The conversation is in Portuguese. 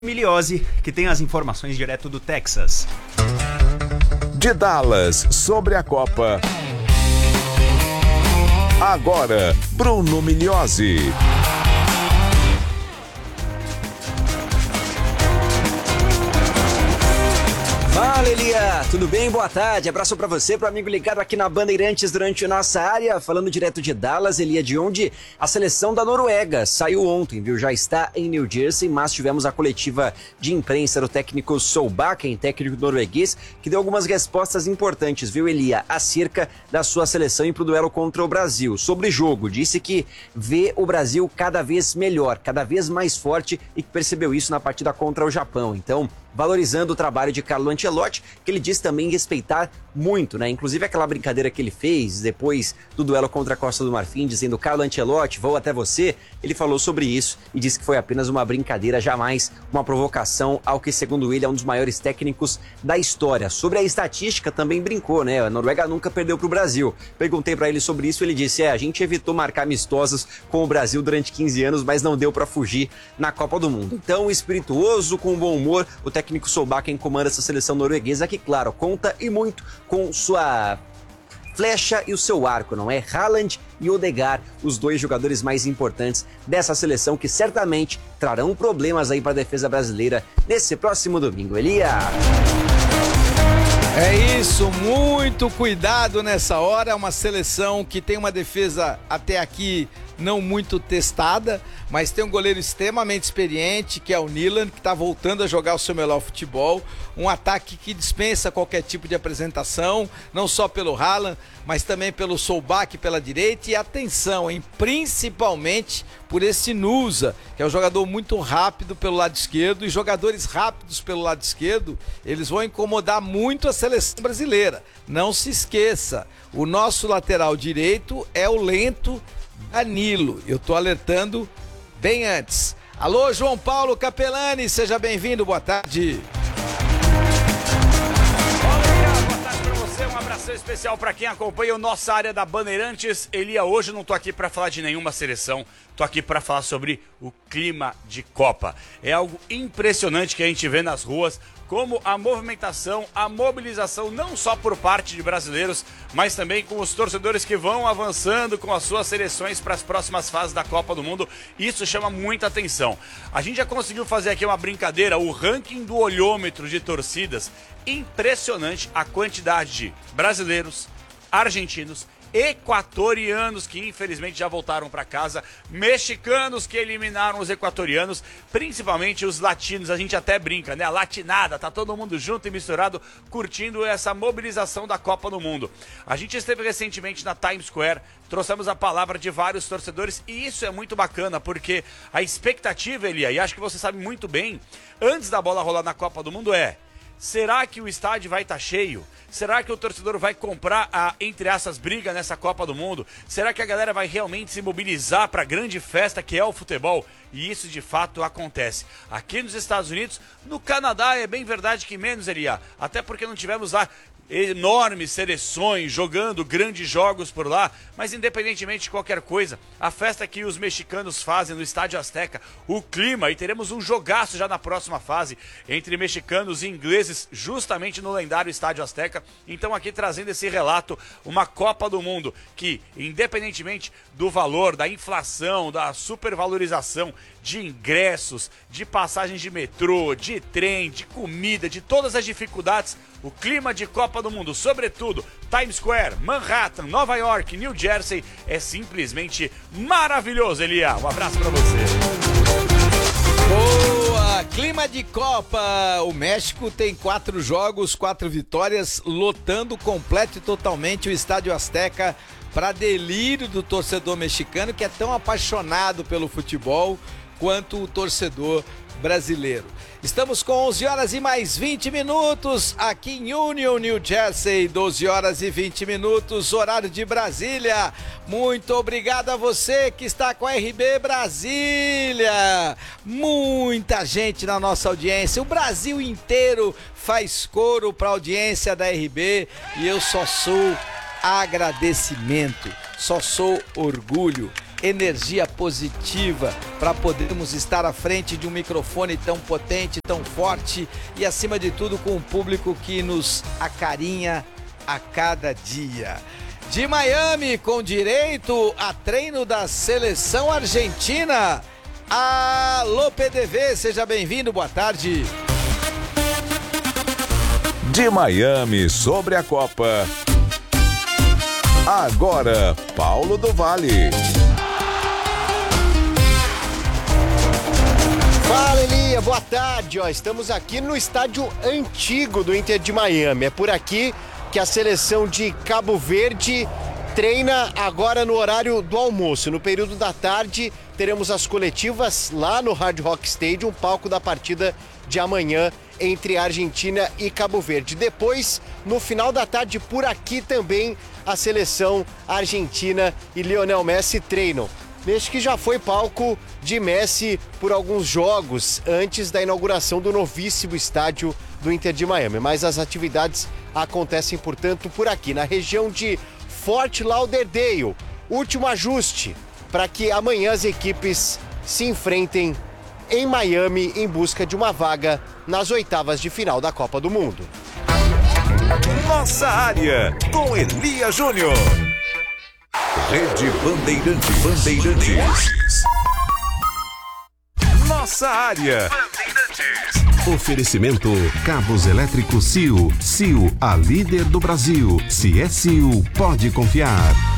Miliose, que tem as informações direto do Texas. De Dallas, sobre a Copa. Agora, Bruno Miliose. Fala, Elia! Tudo bem? Boa tarde. Abraço pra você, pro amigo ligado aqui na Bandeirantes durante a nossa área. Falando direto de Dallas, Elia, de onde a seleção da Noruega saiu ontem, viu? Já está em New Jersey, mas tivemos a coletiva de imprensa do técnico Solbakken, técnico norueguês, que deu algumas respostas importantes, viu, Elia? Acerca da sua seleção e pro duelo contra o Brasil. Sobre jogo, disse que vê o Brasil cada vez melhor, cada vez mais forte e que percebeu isso na partida contra o Japão. Então, valorizando o trabalho de Carlo Ancelotti, que ele diz também respeitar muito, né? Inclusive aquela brincadeira que ele fez depois do duelo contra a Costa do Marfim, dizendo: Carlo Ancelotti, vou até você. Ele falou sobre isso e disse que foi apenas uma brincadeira, jamais uma provocação ao que, segundo ele, é um dos maiores técnicos da história. Sobre a estatística, também brincou, né? A Noruega nunca perdeu para o Brasil. Perguntei para ele sobre isso, ele disse: a gente evitou marcar amistosos com o Brasil durante 15 anos, mas não deu para fugir na Copa do Mundo. Então, espirituoso, com bom humor, o técnico Solbakken comanda essa seleção norueguesa que, claro, conta e muito com sua flecha e o seu arco, não é? Haaland e Odegaard, os dois jogadores mais importantes dessa seleção que certamente trarão problemas aí para a defesa brasileira nesse próximo domingo. Elia! É isso, muito cuidado nessa hora. Uma seleção que tem uma defesa até aqui não muito testada, mas tem um goleiro extremamente experiente, que é o Nyland, que está voltando a jogar o seu melhor futebol. Um ataque que dispensa qualquer tipo de apresentação, não só pelo Haaland, mas também pelo Solbakken pela direita. E atenção, hein, principalmente por esse Nusa, que é um jogador muito rápido pelo lado esquerdo, e jogadores rápidos pelo lado esquerdo, eles vão incomodar muito a seleção brasileira. Não se esqueça, o nosso lateral direito é o lento Danilo. Eu tô alertando bem antes. Alô, João Paulo Capelani, seja bem-vindo, boa tarde. Olá, boa tarde pra você, um abração especial pra quem acompanha a nossa área da Bandeirantes. Elia, hoje eu não tô aqui pra falar de nenhuma seleção, tô aqui pra falar sobre o clima de Copa. É algo impressionante que a gente vê nas ruas, como a movimentação, a mobilização, não só por parte de brasileiros, mas também com os torcedores que vão avançando com as suas seleções para as próximas fases da Copa do Mundo. Isso chama muita atenção. A gente já conseguiu fazer aqui uma brincadeira, o ranking do olhômetro de torcidas. Impressionante a quantidade de brasileiros, argentinos, equatorianos que infelizmente já voltaram para casa, mexicanos que eliminaram os equatorianos, principalmente os latinos. A gente até brinca, né? A latinada, tá todo mundo junto e misturado, curtindo essa mobilização da Copa do Mundo. A gente esteve recentemente na Times Square, trouxemos a palavra de vários torcedores e isso é muito bacana, porque a expectativa, Elia, e acho que você sabe muito bem, antes da bola rolar na Copa do Mundo será que o estádio vai estar cheio? Será que o torcedor vai comprar a, entre essas, briga nessa Copa do Mundo? Será que a galera vai realmente se mobilizar para a grande festa que é o futebol? E isso de fato acontece. Aqui nos Estados Unidos, no Canadá é bem verdade que menos, Elia. Até porque não tivemos lá enormes seleções jogando grandes jogos por lá, mas independentemente de qualquer coisa, a festa que os mexicanos fazem no Estádio Azteca, o clima, e teremos um jogaço já na próxima fase entre mexicanos e ingleses, justamente no lendário Estádio Azteca. Então aqui trazendo esse relato, uma Copa do Mundo que, independentemente do valor, da inflação, da supervalorização de ingressos, de passagens de metrô, de trem, de comida, de todas as dificuldades, o clima de Copa do Mundo, sobretudo Times Square, Manhattan, Nova York, New Jersey, é simplesmente maravilhoso, Elia. Um abraço pra você. Boa! Clima de Copa. O México tem 4 jogos, 4 vitórias, lotando completo e totalmente o Estádio Azteca para delírio do torcedor mexicano, que é tão apaixonado pelo futebol quanto o torcedor brasileiro. Estamos com 11 horas e mais 20 minutos aqui em Union, New Jersey, 12 horas e 20 minutos, horário de Brasília. Muito obrigado a você que está com a RB Brasília. Muita gente na nossa audiência, o Brasil inteiro faz coro para a audiência da RB e eu só sou agradecimento, só sou orgulho. energia positiva para podermos estar à frente de um microfone tão potente, tão forte e, acima de tudo, com um público que nos acarinha a cada dia. De Miami, com direito a treino da seleção argentina. Alô, PDV, seja bem-vindo, boa tarde. De Miami sobre a Copa. Agora, Paulo do Vale. Fala, Elia, boa tarde. Estamos aqui no estádio antigo do Inter de Miami. É por aqui que a seleção de Cabo Verde treina agora no horário do almoço. No período da tarde, teremos as coletivas lá no Hard Rock Stadium, palco da partida de amanhã entre Argentina e Cabo Verde. Depois, no final da tarde, por aqui também, a seleção argentina e Lionel Messi treinam. Neste que já foi palco de Messi por alguns jogos antes da inauguração do novíssimo estádio do Inter de Miami. Mas as atividades acontecem, portanto, por aqui, na região de Fort Lauderdale. Último ajuste para que amanhã as equipes se enfrentem em Miami em busca de uma vaga nas oitavas de final da Copa do Mundo. Nossa área, com Elia Júnior. Rede Bandeirantes. Nossa área. Oferecimento Cabos Elétricos CIO. CIO, a líder do Brasil. Se é CIO, pode confiar.